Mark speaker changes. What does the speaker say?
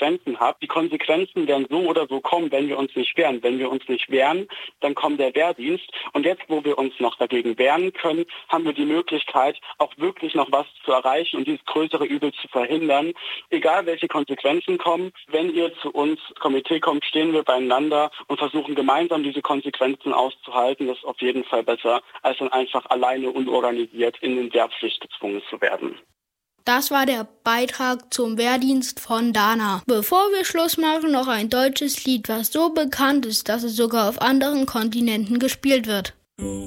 Speaker 1: Konsequenzen hat. Die Konsequenzen werden so oder so kommen, wenn wir uns nicht wehren. Wenn wir uns nicht wehren, dann kommt der Wehrdienst. Und jetzt, wo wir uns noch dagegen wehren können, haben wir die Möglichkeit, auch wirklich noch was zu erreichen und dieses größere Übel zu verhindern. Egal, welche Konsequenzen kommen, wenn ihr zu uns ins Komitee kommt, stehen wir beieinander und versuchen gemeinsam diese Konsequenzen auszuhalten. Das ist auf jeden Fall besser, als dann einfach alleine unorganisiert in den Wehrpflicht gezwungen zu werden.
Speaker 2: Das war der Beitrag zum Wehrdienst von Dana. Bevor wir Schluss machen, noch ein deutsches Lied, was so bekannt ist, dass es sogar auf anderen Kontinenten gespielt wird.